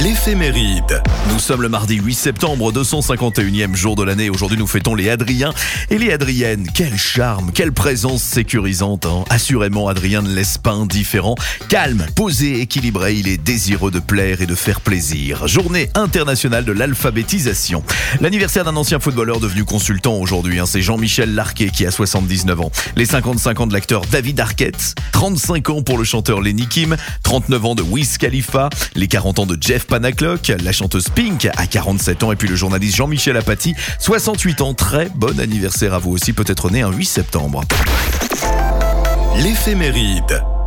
L'éphéméride. Nous sommes le mardi 8 septembre, 251e jour de l'année. Aujourd'hui, nous fêtons les Adriens et les Adriennes. Quel charme, quelle présence sécurisante. Assurément, Adrien ne laisse pas indifférent. Calme, posé, équilibré, il est désireux de plaire et de faire plaisir. Journée internationale de l'alphabétisation. L'anniversaire d'un ancien footballeur devenu consultant aujourd'hui, c'est Jean-Michel Larquet qui a 79 ans. Les 55 ans de l'acteur David Arquette, 35 ans pour le chanteur Lenny Kim, 39 ans de Wiz Khalifa, les 40 ans de Jeff Panaclock, la chanteuse Pink à 47 ans et puis le journaliste Jean-Michel Apathy, 68 ans. Très bon anniversaire à vous aussi, peut-être né un 8 septembre. L'éphéméride.